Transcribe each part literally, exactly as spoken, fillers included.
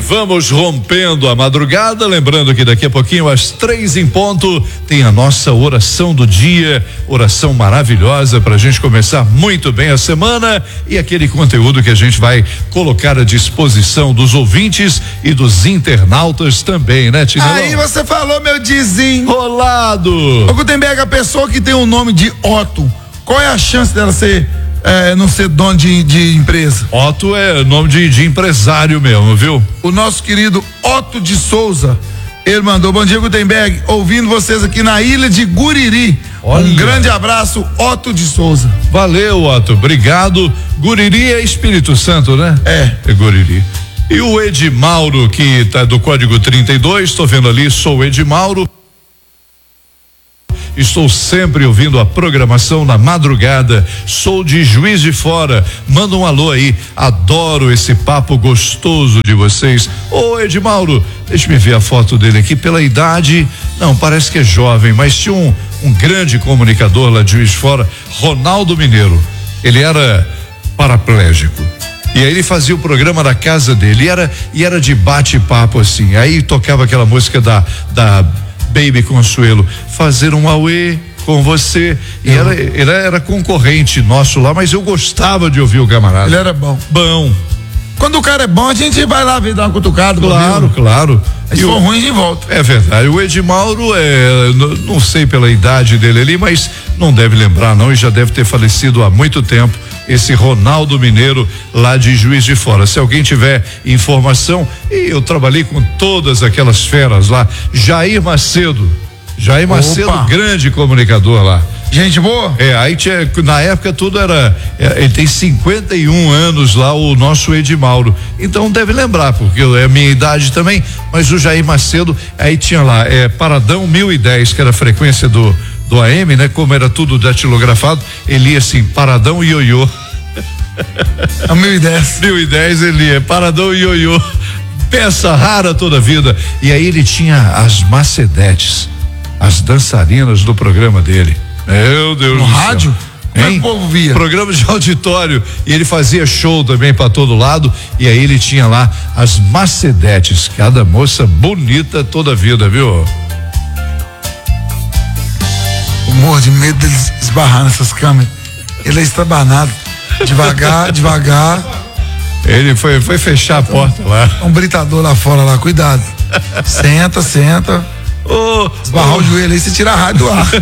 vamos rompendo a madrugada, lembrando que daqui a pouquinho às três em ponto tem a nossa oração do dia, oração maravilhosa pra gente começar muito bem a semana e aquele conteúdo que a gente vai colocar à disposição dos ouvintes e dos internautas também, né, Tinelão? Aí você falou, meu dizinho. Rolado. Ô Gutenberg, a pessoa que tem o nome de Otto, qual é a chance dela ser É, não ser dono de, de empresa? Otto é nome de, de empresário mesmo, viu? O nosso querido Otto de Souza, ele mandou: bom dia, Gutenberg, ouvindo vocês aqui na ilha de Guriri. Olha. Um grande abraço, Otto de Souza. Valeu, Otto, obrigado. Guriri é Espírito Santo, né? É. É Guriri. E o Edmauro, que tá do código trinta e dois, tô vendo ali, sou o Edmauro. Estou sempre ouvindo a programação na madrugada. Sou de Juiz de Fora. Manda um alô aí. Adoro esse papo gostoso de vocês. Ô Edmauro, deixa eu ver a foto dele aqui. Pela idade, não, parece que é jovem, mas tinha um, um grande comunicador lá de Juiz de Fora, Ronaldo Mineiro. Ele era paraplégico. E aí ele fazia o programa da casa dele. E era, e era de bate-papo assim. Aí tocava aquela música da. da Baby Consuelo, fazer um auê com você. E eu... era, ele era concorrente nosso lá, mas eu gostava de ouvir o camarada. Ele era bom. Bom. Quando o cara é bom, a gente vai lá ver, dar uma cutucada. Claro, claro. Se for ruim, a gente volta. É verdade. O Edmauro, é, não, não sei pela idade dele ali, mas não deve lembrar, não, e já deve ter falecido há muito tempo. Esse Ronaldo Mineiro, lá de Juiz de Fora. Se alguém tiver informação, e eu trabalhei com todas aquelas feras lá. Jair Macedo. Jair Macedo, Opa. Grande comunicador lá. Gente boa? É, aí tinha, na época tudo era, é, ele tem cinquenta e um anos lá, o nosso Edmauro, então deve lembrar, porque é a minha idade também, mas o Jair Macedo, aí tinha lá, é, Paradão mil e dez, que era a frequência do, do A M, né? Como era tudo datilografado, ele ia assim, Paradão e ioiô. É mil e dez. mil e dez ele ia, Paradão e ioiô, peça rara toda a vida, e aí ele tinha as macedetes, as dançarinas do programa dele. Meu Deus no do céu. rádio? Como é que o povo via? Programa de auditório, e ele fazia show também pra todo lado, e aí ele tinha lá as macedetes, cada moça bonita toda a vida, viu? Eu morro de medo dele esbarrar nessas câmeras. Ele é estabanado. Devagar, devagar. Ele foi, foi fechar a porta lá. Um britador lá fora lá, cuidado. Senta, senta. Ô, Esbarrar ô, o joelho aí, você tira a rádio do ar.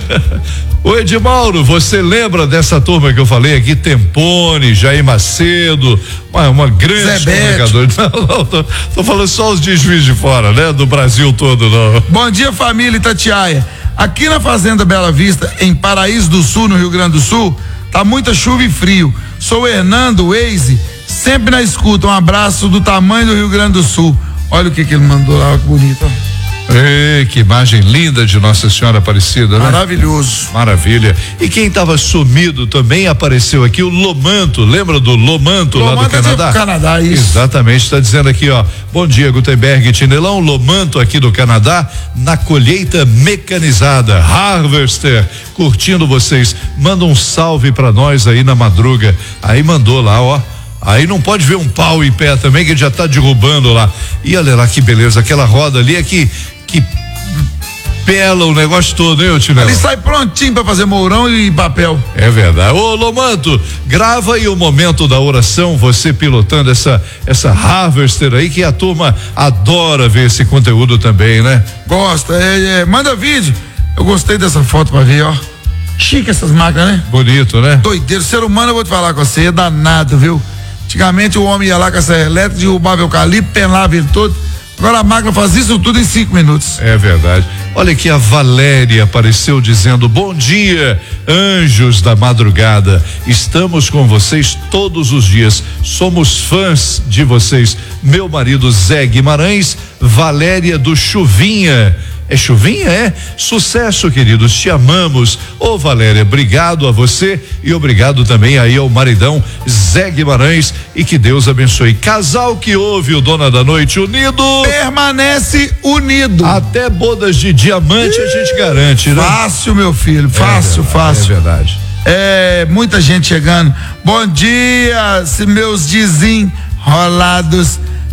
Ô Edmauro, você lembra dessa turma que eu falei aqui? Tempone, Jair Macedo, uma, uma grande comunicadora. Não, não, tô, tô falando só os de Juiz de Fora, né? Do Brasil todo, não. Bom dia, família Itatiaia. Aqui na Fazenda Bela Vista, em Paraíso do Sul, no Rio Grande do Sul, tá muita chuva e frio. Sou o Hernando Weise, sempre na escuta. Um abraço do tamanho do Rio Grande do Sul. Olha o que que ele mandou lá, que bonito. Ei, que imagem linda de Nossa Senhora Aparecida, né? Maravilhoso. Maravilha. E quem estava sumido também apareceu aqui, o Lomanto, lembra do Lomanto, lá do Canadá? É Canadá, isso. Exatamente, está dizendo aqui, ó, bom dia, Gutenberg e Tinelão, Lomanto aqui do Canadá, na colheita mecanizada, Harvester, curtindo vocês, manda um salve para nós aí na madruga, aí mandou lá, ó. Aí não pode ver um pau em pé também, que ele já tá derrubando lá. E olha lá que beleza, aquela roda ali é que, que pela o negócio todo, hein, Tinelão? Ele sai prontinho pra fazer mourão e papel. É verdade. Ô Lomanto, grava aí o momento da oração, você pilotando essa, essa Harvester aí, que a turma adora ver esse conteúdo também, né? Gosta, é, é, manda vídeo. Eu gostei dessa foto pra ver, ó. Chique essas máquinas, né? Bonito, né? Doideiro, ser humano, eu vou te falar com você, é danado, viu? Antigamente o homem ia lá com essa elétrica, derrubava o eucalipto, penava ele todo. Agora a máquina faz isso tudo em cinco minutos. É verdade. Olha aqui, a Valéria apareceu dizendo: bom dia, anjos da madrugada. Estamos com vocês todos os dias. Somos fãs de vocês. Meu marido Zé Guimarães, Valéria do Chuvinha. É Chuvinha, é? Sucesso, queridos, te amamos. Ô Valéria, obrigado a você e obrigado também aí ao maridão Zé Guimarães, e que Deus abençoe. Casal que ouve o Dona da Noite unido, permanece unido. Até bodas de diamante a gente garante, né? Fácil, meu filho, fácil, é verdade, fácil. É verdade. É, muita gente chegando. Bom dia, se meus desenrolados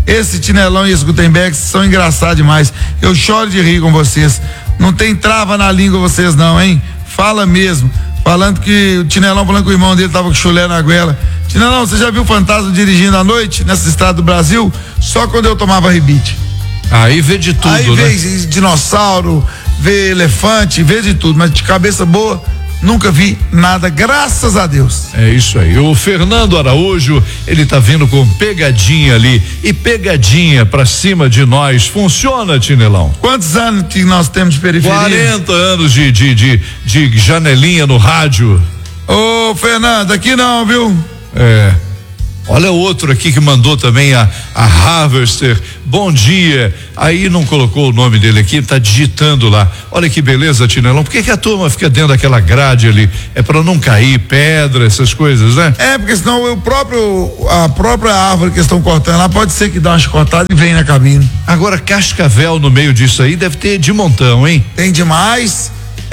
Esse Tinelão e esse Gutenberg são engraçados demais. Eu choro de rir com vocês. Não tem trava na língua vocês não, hein? Fala mesmo. Falando que o Tinelão falando que o irmão dele tava com chulé na goela. Tinelão, você já viu o fantasma dirigindo à noite nessa estrada do Brasil? Só quando eu tomava rebite. Aí vê de tudo, Aí né? vê dinossauro, vê elefante, vê de tudo, mas de cabeça boa nunca vi nada, graças a Deus. É isso aí. O Fernando Araújo, ele tá vindo com pegadinha ali, e pegadinha pra cima de nós. Funciona, Tinelão? Quantos anos que nós temos de periferia? quarenta anos de, de, de, de janelinha no rádio. Ô, Fernando, aqui não, viu? É. Olha outro aqui que mandou também a, a Harvester. Bom dia. Aí não colocou o nome dele aqui, tá digitando lá. Olha que beleza, Tinelão. Por que que a turma fica dentro daquela grade ali? É para não cair pedra, essas coisas, né? É, porque senão o próprio, a própria árvore que estão cortando lá pode ser que dá uma chicotada e vem na cabine. Agora, cascavel no meio disso aí deve ter de montão, hein? Tem demais.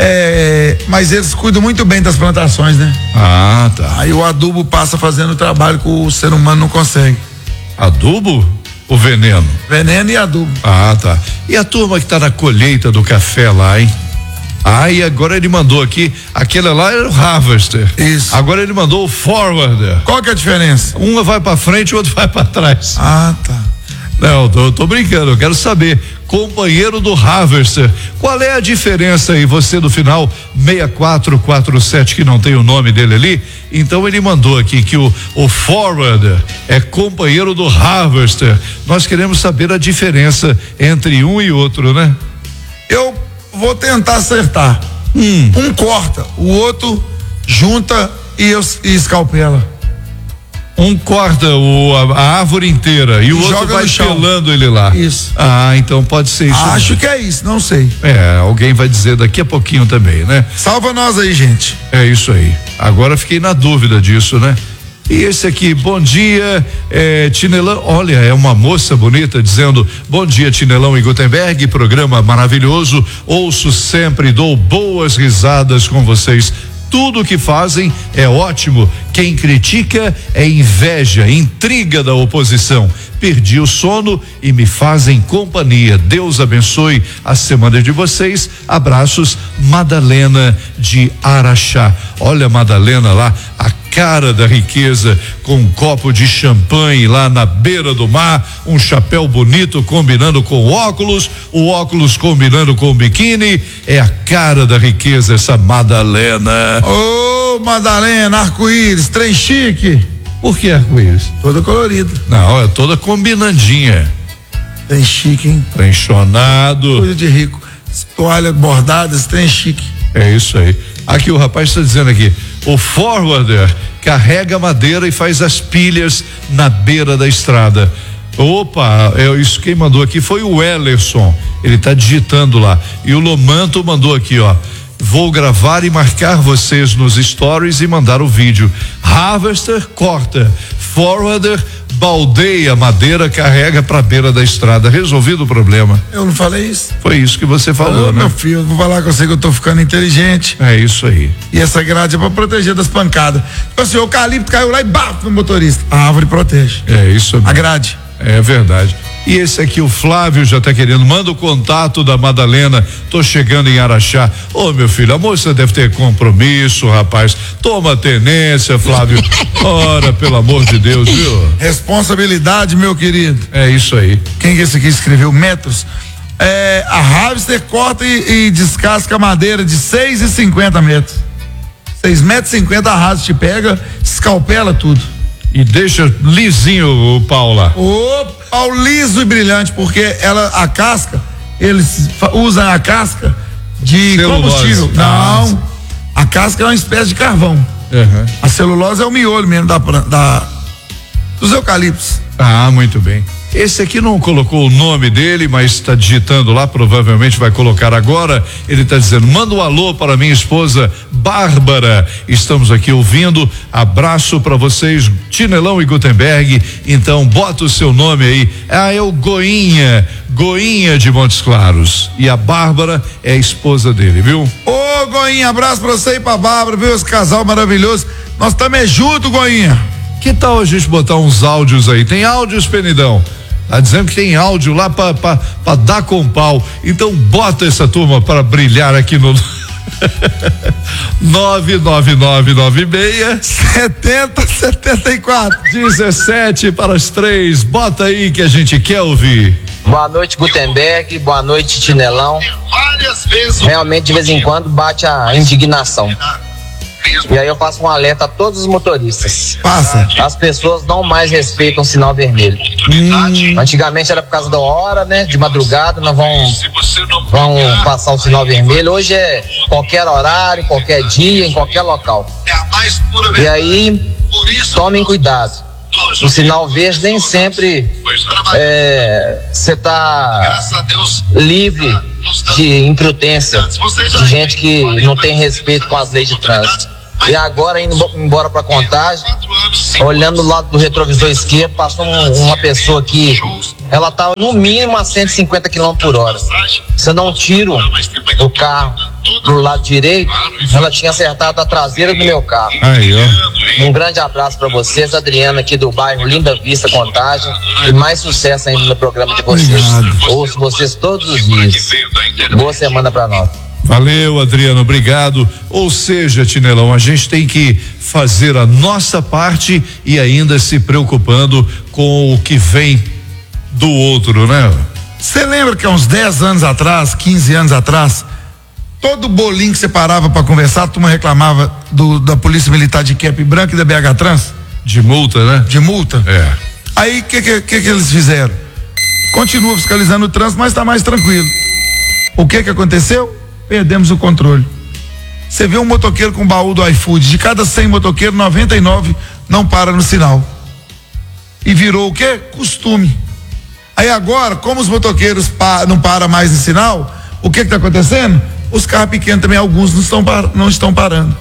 É, mas eles cuidam muito bem das plantações, né? Ah, tá. Aí o adubo passa fazendo o trabalho que o ser humano não consegue. Adubo ou veneno? Veneno e adubo. Ah, tá. E a turma que tá na colheita do café lá, hein? Ah, e agora ele mandou aqui, aquele lá era o Harvester. Isso. Agora ele mandou o Forwarder. Qual que é a diferença? Um vai pra frente, o outro vai pra trás. Ah, tá. Não, tô, tô brincando, eu quero saber. Companheiro do Harvester, qual é a diferença aí? Você do final seis quatro quatro sete, que não tem o nome dele ali, então ele mandou aqui que o, o Forwarder é companheiro do Harvester. Nós queremos saber a diferença entre um e outro, né? Eu vou tentar acertar. Hum. Um corta, o outro junta e, eu, e escalpela. Um corta o, a, a árvore inteira e, e o outro vai pelando ele lá. Isso. Ah, então pode ser isso. Acho mesmo. Que é isso, não sei. É, alguém vai dizer daqui a pouquinho também, né? Salva nós aí, gente. É isso aí. Agora fiquei na dúvida disso, né? E esse aqui, bom dia, é, Tinelão, olha, é uma moça bonita dizendo, bom dia, Tinelão e Gutenberg, programa maravilhoso, ouço sempre, dou boas risadas com vocês. Tudo que fazem é ótimo. Quem critica é inveja, intriga da oposição. Perdi o sono e me fazem companhia. Deus abençoe a semana de vocês. Abraços, Madalena de Araxá. Olha, Madalena lá, a cara da riqueza, com um copo de champanhe lá na beira do mar, um chapéu bonito combinando com óculos, o óculos combinando com o biquíni. É a cara da riqueza, essa Madalena. Ô, oh, Madalena, arco-íris, trem chique. Por que arco-íris? Toda colorida. Não, é toda combinandinha. Trem chique, hein? Trenchonado. Coisa de rico. Toalha bordada, trem chique. É isso aí. Aqui o rapaz está dizendo aqui, o Forwarder carrega madeira e faz as pilhas na beira da estrada. Opa, é isso, quem mandou aqui foi o Ellerson. Ele está digitando lá. E o Lomanto mandou aqui, ó. Vou gravar e marcar vocês nos stories e mandar o vídeo. Harvester corta, Forwarder baldeia madeira, carrega pra beira da estrada. Resolvido o problema. Eu não falei isso. Foi isso que você falou, ah, né? Meu filho, eu vou falar com você que eu tô ficando inteligente. É isso aí. E essa grade é pra proteger das pancadas. Tipo assim, o eucalipto caiu lá e bate no motorista. A árvore protege. É isso mesmo. A grade. É verdade. E esse aqui, o Flávio já tá querendo, manda o contato da Madalena, tô chegando em Araxá. Ô, meu filho, a moça deve ter compromisso, rapaz. Toma tenência, Flávio. Ora, pelo amor de Deus, viu? Responsabilidade, meu querido. É isso aí. Quem que esse aqui escreveu? Metros. É, a Harvester corta e, e descasca a madeira de seis e cinquenta metros. seis metros e cinquenta, a Harvester pega, escalpela tudo. E deixa lisinho o pau lá. O pau liso e brilhante, porque ela, a casca, eles usam a casca de celulose. Combustível. Não, a casca é uma espécie de carvão. Uhum. A celulose é o miolo mesmo da, da dos eucaliptos. Ah, muito bem. Esse aqui não colocou o nome dele, mas está digitando lá, provavelmente vai colocar agora. Ele está dizendo, manda um alô para minha esposa Bárbara, estamos aqui ouvindo, abraço para vocês, Tinelão e Gutenberg. Então bota o seu nome aí. Ah, é o Goinha, Goinha de Montes Claros, e a Bárbara é a esposa dele, viu? Ô Goinha, abraço para você e para Bárbara, viu, esse casal maravilhoso. Nós estamos juntos, Goinha. Que tal a gente botar uns áudios aí? Tem áudios, Penidão? Tá dizendo que tem áudio lá pra, pra, pra dar com pau. Então bota essa turma para brilhar aqui no nove nove nove nove seis setenta setenta e quatro dezessete para as três. Bota aí que a gente quer ouvir. Boa noite, Gutenberg. Boa noite, Tinelão. Realmente, de vez em quando, bate a indignação. E aí eu faço um alerta a todos os motoristas. Passa. As pessoas não mais respeitam o sinal vermelho. Hum. Antigamente era por causa da hora, né? De madrugada nós vamos, vamos passar o sinal vermelho. Hoje é qualquer horário, qualquer dia, em qualquer local. E aí, tomem cuidado. O sinal verde nem sempre você é, tá livre de imprudência, de gente que não tem respeito com as leis de trânsito. E agora, indo embora para Contagem, olhando do lado do retrovisor esquerdo, passou um, uma pessoa que ela tá no mínimo a cento e cinquenta quilômetros por hora. Se eu não tiro o carro pro lado direito, ela tinha acertado a traseira do meu carro. Aí, ó. Um grande abraço para vocês, Adriana, aqui do bairro Linda Vista, Contagem, e mais sucesso ainda no programa de vocês. Obrigado. Ouço vocês todos os dias. Boa semana para nós. Valeu, Adriano, obrigado. Ou seja, Tinelão, a gente tem que fazer a nossa parte e ainda se preocupando com o que vem do outro, né? Você lembra que há uns dez anos atrás, quinze anos atrás, todo bolinho que você parava para conversar, a turma reclamava do, da Polícia Militar de Cap Branco e da B H Trans? De multa, né? De multa? É. Aí o que, que, que que eles fizeram? Continua fiscalizando o trânsito, mas está mais tranquilo. O que que aconteceu? Perdemos o controle. Você vê um motoqueiro com baú do iFood, de cada cem motoqueiros, noventa e nove não para no sinal. E virou o quê? Costume. Aí agora, como os motoqueiros pa, não param mais em sinal, o que que tá acontecendo? Os carros pequenos também, alguns não estão, par, não estão parando.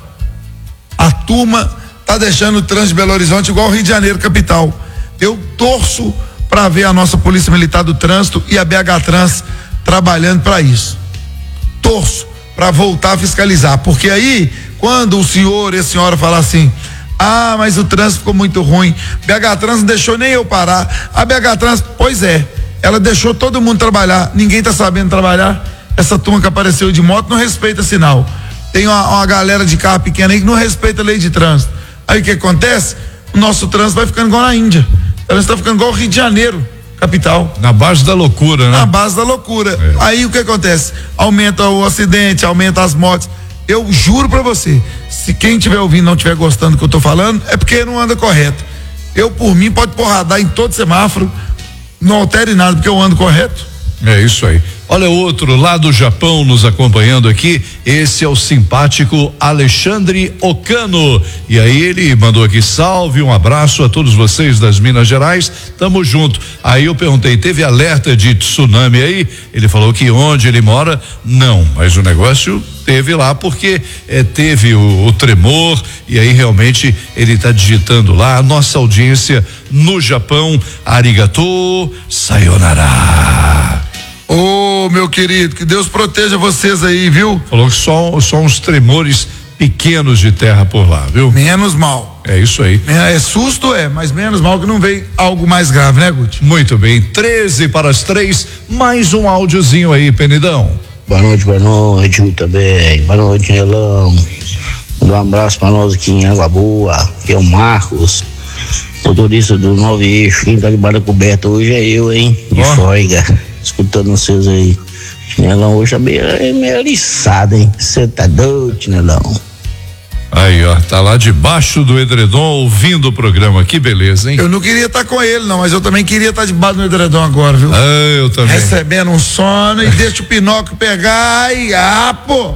A turma tá deixando o trânsito de Belo Horizonte igual ao Rio de Janeiro, capital. Eu torço para ver a nossa Polícia Militar do Trânsito e a B H Trans trabalhando para isso. Torço para voltar a fiscalizar, porque aí quando o senhor e a senhora falar assim, ah, mas o trânsito ficou muito ruim, B H Trans não deixou nem eu parar, a B H Trans, pois é, ela deixou todo mundo trabalhar, ninguém tá sabendo trabalhar, essa turma que apareceu de moto não respeita sinal, tem uma, uma galera de carro pequeno aí que não respeita a lei de trânsito, aí o que acontece? O nosso trânsito vai ficando igual na Índia, o trânsito tá ficando igual ao Rio de Janeiro, capital. Na base da loucura, né? Na base da loucura. É. Aí o que acontece? Aumenta o acidente, aumenta as mortes. Eu juro pra você, se quem estiver ouvindo não estiver gostando do que eu tô falando, é porque não anda correto. Eu, por mim, pode porradar em todo semáforo, não altere nada, porque eu ando correto. É isso aí. Olha outro lá do Japão nos acompanhando aqui, esse é o simpático Alexandre Ocano, e aí ele mandou aqui, salve, um abraço a todos vocês das Minas Gerais, tamo junto. Aí eu perguntei, teve alerta de tsunami aí? Ele falou que onde ele mora, não, mas o negócio teve lá porque eh, teve o, o tremor, e aí realmente ele tá digitando lá, a nossa audiência no Japão, arigato, sayonara. Ô, oh, meu querido, que Deus proteja vocês aí, viu? Falou que só, só uns tremores pequenos de terra por lá, viu? Menos mal. É isso aí. É, é susto, é, mas menos mal que não veio algo mais grave, né, Guti? Muito bem, treze para as três, mais um áudiozinho aí, Penidão. Boa noite, boa noite, também. Boa noite, Nelão. Um abraço para nós aqui em Água Boa, que é o Marcos, motorista do Novo Eixo. Quem tá de barra coberta hoje é eu, hein? De oh. Foiga. Escutando vocês aí. Chinelão hoje é meio, é meio aliçado, hein? Você tá doido, Chinelão? Aí, ó, tá lá debaixo do edredom ouvindo o programa, que beleza, hein? Eu não queria estar tá com ele, não, mas eu também queria estar tá debaixo do edredom agora, viu? Ah, eu também. Recebendo um sono e deixa o Pinóquio pegar e ah, pô!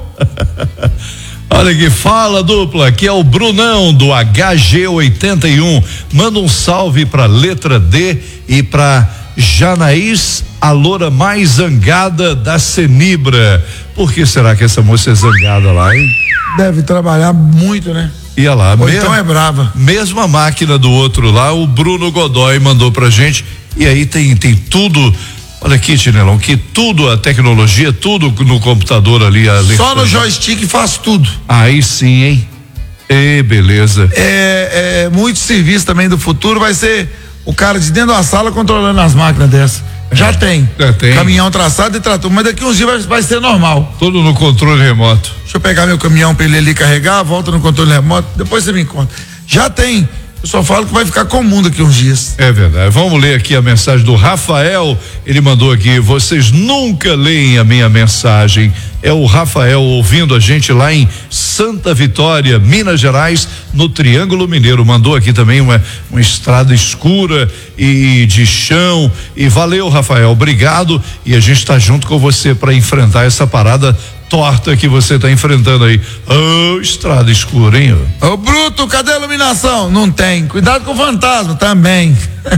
Olha que fala dupla, que é o Brunão do H G oitenta e um. Manda um salve pra letra D e pra Janaís, a loura mais zangada da Senibra. Por que será que essa moça é zangada lá, hein? Deve trabalhar muito, né? Ia lá, ou mesmo, então é brava. Mesma máquina do outro lá, o Bruno Godoy mandou pra gente. E aí tem, tem tudo. Olha aqui, Tinelão, que tudo, a tecnologia, tudo no computador ali. ali Só no joystick faz tudo. Aí sim, hein? E beleza. É, é, muito serviço também do futuro vai ser o cara de dentro da sala controlando as máquinas dessa. Já é, tem. Já tem. Caminhão traçado e trator, mas daqui uns dias vai, vai ser normal. Tudo no controle remoto. Deixa eu pegar meu caminhão pra ele ali carregar, volta no controle remoto, depois você me conta. Já tem. Eu só falo que vai ficar comum daqui uns dias. É verdade. Vamos ler aqui a mensagem do Rafael. Ele mandou aqui: vocês nunca leem a minha mensagem. É o Rafael ouvindo a gente lá em Santa Vitória, Minas Gerais, no Triângulo Mineiro. Mandou aqui também uma, uma estrada escura e de chão. E valeu, Rafael. Obrigado. E a gente está junto com você para enfrentar essa parada torta que você está enfrentando aí. Oh, estrada escura, hein? Ô, oh, Bruto, cadê a iluminação? Não tem. Cuidado com o fantasma também.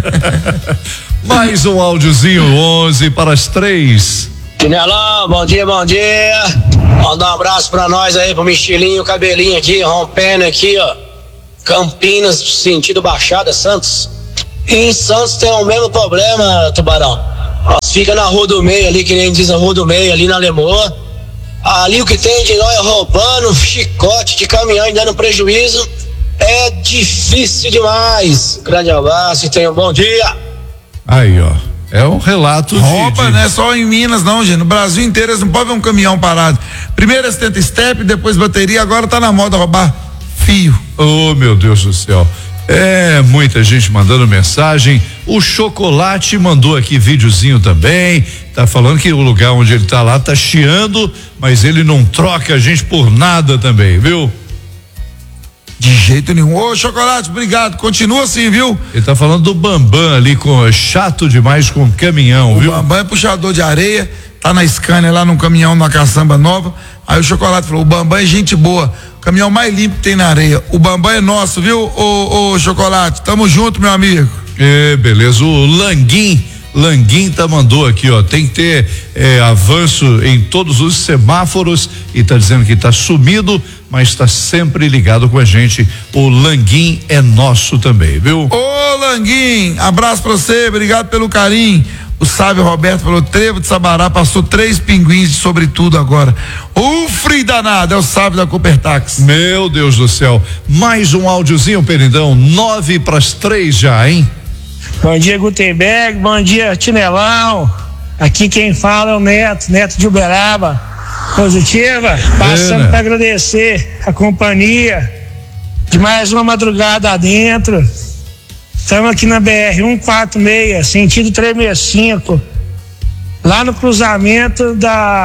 Mais um áudiozinho, onze para as três. Chinelão, bom dia, bom dia. Manda um abraço pra nós aí, pro Michelinho, cabelinho aqui, rompendo aqui, ó. Campinas, sentido Baixada, Santos. E em Santos tem o mesmo problema, Tubarão. Nós fica na Rua do Meio ali, que nem diz a Rua do Meio, ali na Lemoa. Ali o que tem de nós roubando, chicote de caminhão e dando prejuízo. É difícil demais. Grande abraço e tenha um bom dia. Aí, ó. É um relato Rouba, de, de... não é só em Minas não, gente. No Brasil inteiro eles não podem ver um caminhão parado. Primeiro eles tentam step, depois bateria, agora tá na moda roubar fio. Oh, meu Deus do céu. É, muita gente mandando mensagem. O Chocolate mandou aqui videozinho também. Tá falando que o lugar onde ele tá lá tá chiando, mas ele não troca a gente por nada também, viu? De jeito nenhum. Ô, Chocolate, obrigado. Continua assim, viu? Ele tá falando do Bambam ali, com chato demais com caminhão, o viu? O Bambam é puxador de areia, tá na Scania lá num caminhão, numa caçamba nova. Aí o Chocolate falou: o Bambam é gente boa, o caminhão mais limpo que tem na areia. O Bambam é nosso, viu, ô, ô Chocolate? Tamo junto, meu amigo. É, beleza. O Languim, Languim tá mandou aqui, ó, tem que ter é, avanço em todos os semáforos e tá dizendo que tá sumido, mas está sempre ligado com a gente. O Languim é nosso também, viu? Ô Languim, abraço pra você, obrigado pelo carinho. O sábio Roberto falou: Trevo de Sabará passou três pinguins de sobretudo agora. O frio danado, é o sábio da Coopertax. Meu Deus do céu. Mais um áudiozinho, Perindão. Nove para as três já, hein? Bom dia, Gutenberg. Bom dia, Chinelão. Aqui quem fala é o Neto, Neto de Uberaba. Positiva, passando é, para agradecer a companhia de mais uma madrugada adentro. Estamos aqui na B R cento e quarenta e seis, sentido trezentos e sessenta e cinco, lá no cruzamento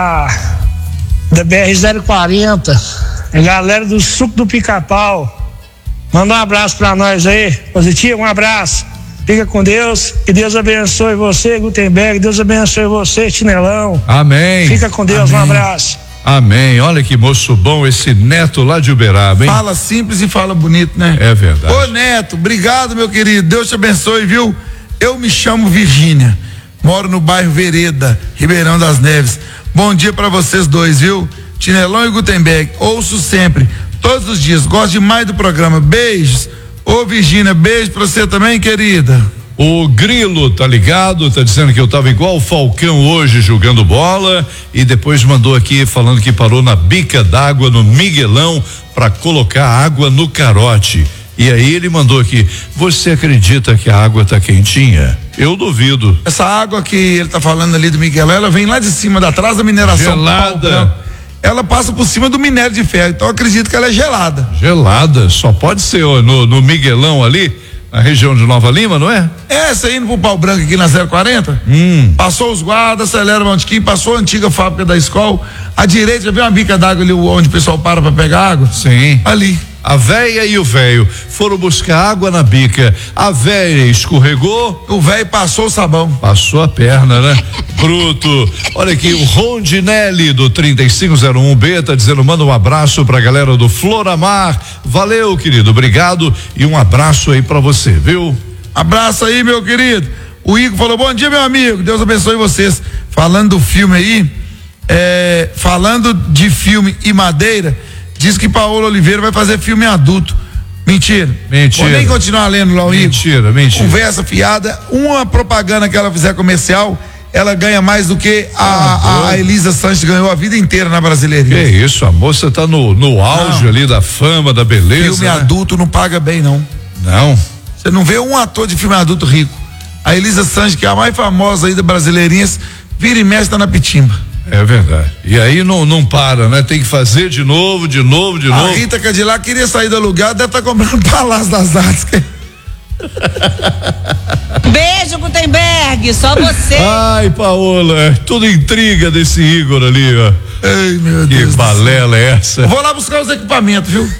da da B R zero quarenta. A galera do Suco do Pica-Pau, manda um abraço para nós aí. Positivo, um abraço. Fica com Deus, que Deus abençoe você, Gutenberg, Deus abençoe você, Chinelão. Amém. Fica com Deus, Amém. Um abraço. Amém. Olha que moço bom esse Neto lá de Uberaba, hein? Fala simples e fala bonito, né? É verdade. Ô Neto, obrigado, meu querido, Deus te abençoe, viu? Eu me chamo Virgínia, moro no bairro Vereda, Ribeirão das Neves. Bom dia pra vocês dois, viu? Chinelão e Gutenberg, ouço sempre, todos os dias, gosto demais do programa, beijos. Ô Virgínia, beijo pra você também, querida. O Grilo tá ligado, tá dizendo que eu tava igual o Falcão hoje jogando bola e depois mandou aqui falando que parou na bica d'água no Miguelão pra colocar água no carote. E aí ele mandou aqui: você acredita que a água tá quentinha? Eu duvido. Essa água que ele tá falando ali do Miguelão, ela vem lá de cima, da atrás da mineração. Gelada. Ela passa por cima do minério de ferro, então eu acredito que ela é gelada. Gelada, só pode ser ó, no, no Miguelão ali, na região de Nova Lima, não é? É, você indo pro Pau Branco aqui na zero quarenta, hum. passou os guardas, acelera o Montequim, passou a antiga fábrica da escola, à direita já vem uma bica d'água ali onde o pessoal para pra pegar água. Sim. Ali. A véia e o velho foram buscar água na bica. A véia escorregou. O velho passou o sabão. Passou a perna, né? Bruto. Olha aqui, o Rondinelli do trinta e cinco zero um B tá dizendo: manda um abraço pra galera do Floramar. Valeu, querido. Obrigado e um abraço aí pra você, viu? Abraço aí, meu querido. O Igor falou: bom dia, meu amigo. Deus abençoe vocês. Falando do filme aí, é, falando de filme e madeira, diz que Paola Oliveira vai fazer filme adulto. Mentira. Mentira. Vou nem continuar lendo lá o Igor. Mentira, mentira. Conversa fiada. Uma propaganda que ela fizer comercial, ela ganha mais do que a, a, a Elisa Sanches ganhou a vida inteira na Brasileirinha. Que isso, a moça tá no, no auge não. ali da fama, da beleza. Filme né? adulto não paga bem, não. Não. Você não vê um ator de filme adulto rico. A Elisa Sanches, que é a mais famosa aí da Brasileirinhas, vira e mexe tá na pitimba. É verdade. E aí não, não para, né? Tem que fazer de novo, de novo, de a novo. A Rita Cadillac queria sair do aluguel, deve estar tá comprando Palácio das Artes. Beijo, Gutenberg, só você. Ai, Paola, tudo intriga desse Igor ali, ó. Ai, meu que Deus. Que balela é essa? Eu vou lá buscar os equipamentos, viu?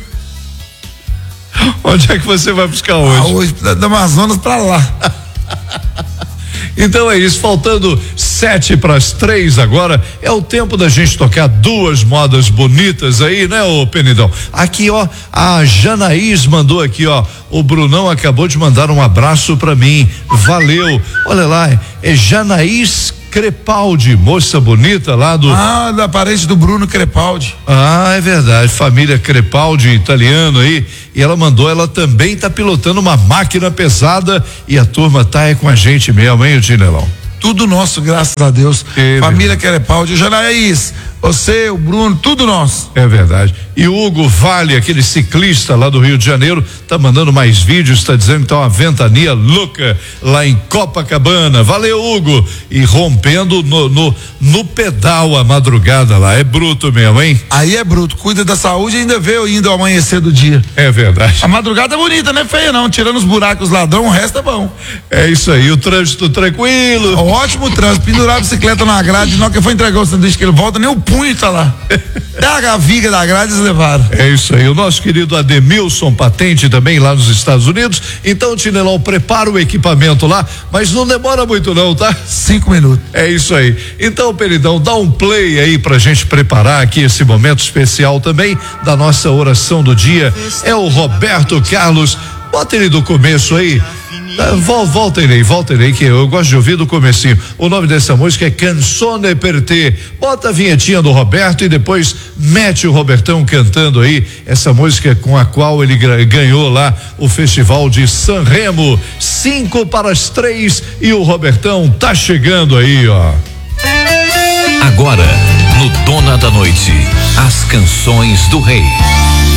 Onde é que você vai buscar hoje? Ah, hoje, da Amazonas pra lá. Então é isso, faltando sete para as três agora, é o tempo da gente tocar duas modas bonitas aí, né, ô Penidão? Aqui, ó, a Janaís mandou aqui, ó, o Brunão acabou de mandar um abraço pra mim, valeu, olha lá, é Janaís Crepaldi, moça bonita lá do... Ah, da parente do Bruno Crepaldi. Ah, é verdade, família Crepaldi, italiano aí, e ela mandou, ela também tá pilotando uma máquina pesada e a turma tá é com a gente mesmo, hein, Tinelão? Tudo nosso, graças a Deus. É, família Crepaldi, o Janaís, você, o Bruno, tudo nosso. É verdade. E o Hugo Vale, aquele ciclista lá do Rio de Janeiro, tá mandando mais vídeos, tá dizendo que tá uma ventania louca lá em Copacabana. Valeu, Hugo. E rompendo no, no, no pedal a madrugada lá. É bruto mesmo, hein? Aí é bruto. Cuida da saúde e ainda vê indo ao amanhecer do dia. É verdade. A madrugada é bonita, não é feia não. Tirando os buracos ladrão, o resto é bom. É isso aí. O trânsito tranquilo. Ó, ótimo trânsito. Pendurar a bicicleta na grade, não que foi entregar o sanduíche que ele volta, nem o punho tá lá. Até a viga da grade eles levaram. É isso aí. O nosso querido Ademilson, patente também lá nos Estados Unidos. Então, Tinelão, prepara o equipamento lá, mas não demora muito não, tá? Cinco minutos. É isso aí. Então, Peridão, dá um play aí pra gente preparar aqui esse momento especial também da nossa oração do dia. É o Roberto Carlos. Bota ele do começo aí. Vol, volta ele aí, volta ele aí, que eu gosto de ouvir do comecinho. O nome dessa música é Canzone per te. Bota a vinhetinha do Roberto e depois mete o Robertão cantando aí essa música com a qual ele ganhou lá o Festival de Sanremo. Cinco para as três e o Robertão tá chegando aí, ó. Agora, no Dona da Noite, as canções do Rei.